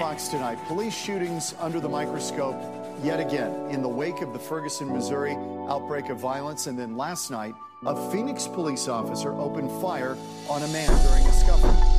Fox tonight. Police shootings under the microscope yet again in the wake of the Ferguson, Missouri outbreak of violence. And then last night, a Phoenix police officer opened fire on a man during a scuffle.